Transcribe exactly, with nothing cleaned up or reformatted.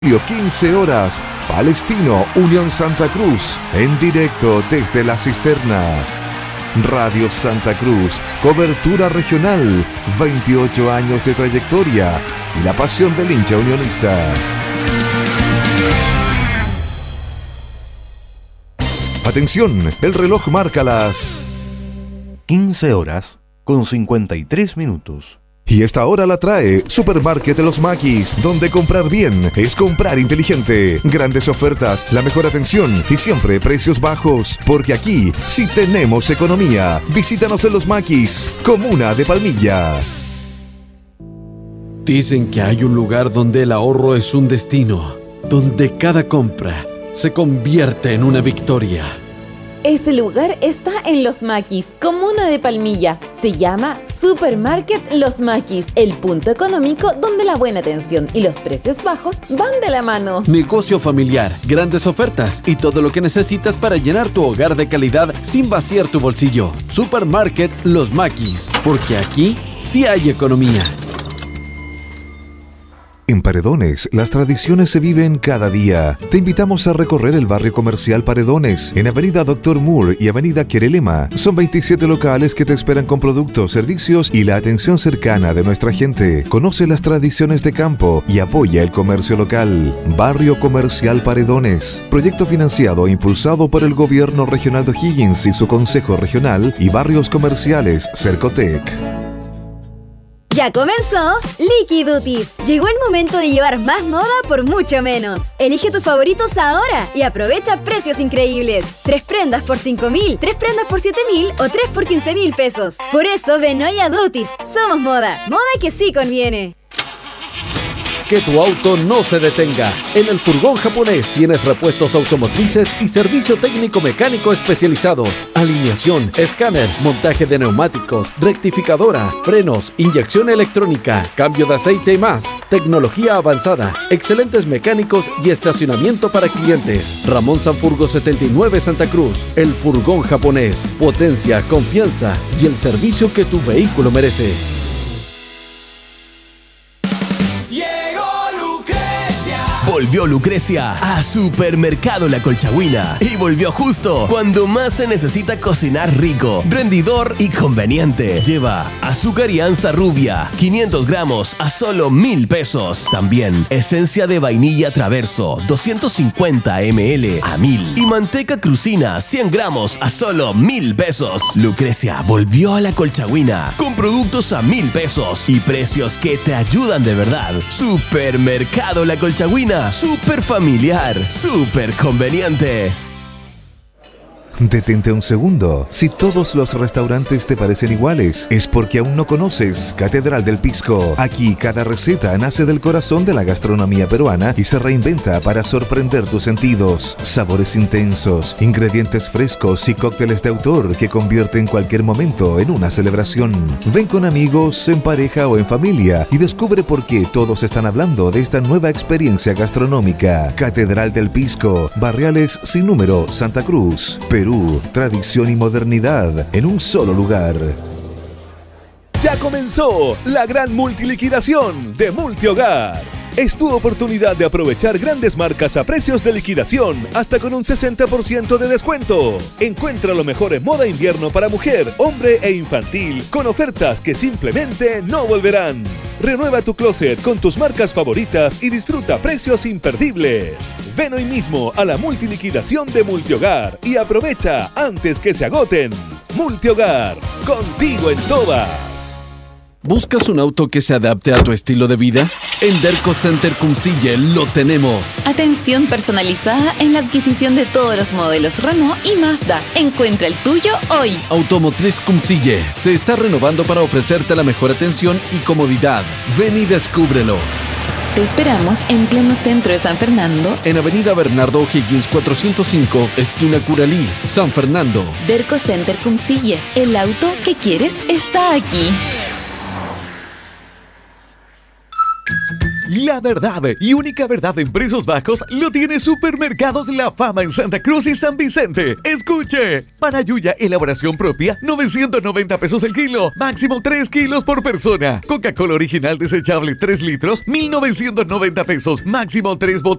quince horas, Palestino, Unión Santa Cruz, en directo desde la cisterna. Radio Santa Cruz, cobertura regional, veintiocho años de trayectoria y la pasión del hincha unionista. Atención, el reloj marca las quince horas con cincuenta y tres minutos. Y esta hora la trae Supermarket de los Maquis, donde comprar bien es comprar inteligente. Grandes ofertas, la mejor atención y siempre precios bajos. Porque aquí sí tenemos economía. Visítanos en los Maquis, comuna de Palmilla. Dicen que hay un lugar donde el ahorro es un destino, donde cada compra se convierte en una victoria. Ese lugar está en Los Maquis, comuna de Palmilla. Se llama Supermarket Los Maquis, el punto económico donde la buena atención y los precios bajos van de la mano. Negocio familiar, grandes ofertas y todo lo que necesitas para llenar tu hogar de calidad sin vaciar tu bolsillo. Supermarket Los Maquis, porque aquí sí hay economía. En Paredones, las tradiciones se viven cada día. Te invitamos a recorrer el barrio comercial Paredones, en Avenida Doctor Moore y Avenida Querelema. Son veintisiete locales que te esperan con productos, servicios y la atención cercana de nuestra gente. Conoce las tradiciones de campo y apoya el comercio local. Barrio Comercial Paredones. Proyecto financiado e impulsado por el Gobierno Regional de O'Higgins y su Consejo Regional y Barrios Comerciales Cercotec. Ya comenzó Liquidutis. Llegó el momento de llevar más moda por mucho menos. Elige tus favoritos ahora y aprovecha precios increíbles. Tres prendas por cinco mil, tres prendas por siete mil o tres por quince mil pesos. Por eso ven hoy a Dutis. Somos moda. Moda que sí conviene. Que tu auto no se detenga. En el Furgón Japonés tienes repuestos automotrices y servicio técnico mecánico especializado. Alineación, escáner, montaje de neumáticos, rectificadora, frenos, inyección electrónica, cambio de aceite y más. Tecnología avanzada, excelentes mecánicos y estacionamiento para clientes. Ramón Sanfurgo setenta y nueve Santa Cruz. El Furgón Japonés. Potencia, confianza y el servicio que tu vehículo merece. Volvió Lucrecia a Supermercado La Colchagüina y volvió justo cuando más se necesita cocinar rico, rendidor y conveniente. Lleva azúcar y anza rubia, quinientos gramos a solo mil pesos. También esencia de vainilla Traverso, doscientos cincuenta mililitros a mil. Y manteca crucina, cien gramos a solo mil pesos. Lucrecia volvió a La Colchagüina con productos a mil pesos y precios que te ayudan de verdad. Supermercado La Colchagüina. Súper familiar, súper conveniente. Detente un segundo. Si todos los restaurantes te parecen iguales, es porque aún no conoces Catedral del Pisco. Aquí cada receta nace del corazón de la gastronomía peruana y se reinventa para sorprender tus sentidos. Sabores intensos, ingredientes frescos y cócteles de autor que convierten cualquier momento en una celebración. Ven con amigos, en pareja o en familia y descubre por qué todos están hablando de esta nueva experiencia gastronómica. Catedral del Pisco, Barriales sin número, Santa Cruz, Perú. Tradición y modernidad en un solo lugar. Ya comenzó la gran multiliquidación de Multihogar. Es tu oportunidad de aprovechar grandes marcas a precios de liquidación hasta con un sesenta por ciento de descuento. Encuentra lo mejor en moda invierno para mujer, hombre e infantil con ofertas que simplemente no volverán. Renueva tu closet con tus marcas favoritas y disfruta precios imperdibles. Ven hoy mismo a la multiliquidación de Multihogar y aprovecha antes que se agoten. Multihogar, contigo en todas. ¿Buscas un auto que se adapte a tu estilo de vida? En Derco Center Cumcille lo tenemos. Atención personalizada en la adquisición de todos los modelos Renault y Mazda. Encuentra el tuyo hoy. Automotriz Cumcille se está renovando para ofrecerte la mejor atención y comodidad. Ven y descúbrelo. Te esperamos en pleno centro de San Fernando, en Avenida Bernardo O'Higgins cuatrocientos cinco, esquina Curalí, San Fernando. Derco Center Cumcille. El auto que quieres está aquí. La verdad y única verdad en precios bajos lo tiene Supermercados La Fama en Santa Cruz y San Vicente. Escuche, para Yuya, elaboración propia, novecientos noventa pesos el kilo, máximo tres kilos por persona. Coca-Cola original desechable tres litros, mil novecientos noventa pesos, máximo tres botellas.